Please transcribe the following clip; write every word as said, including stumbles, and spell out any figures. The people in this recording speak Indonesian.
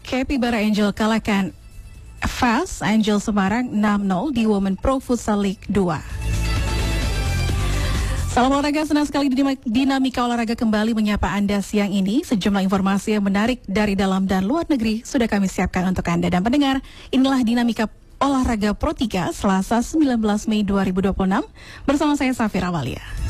Capybara Angel kalahkan Fast Angel Semarang enam nol di Women Pro Futsal League dua. Salam olahraga, senang sekali dinamika olahraga kembali menyapa Anda siang ini. Sejumlah informasi yang menarik dari dalam dan luar negeri sudah kami siapkan untuk Anda dan pendengar. Inilah dinamika olahraga Pro tiga Selasa sembilan belas Mei dua ribu dua puluh enam bersama saya Safira Walia.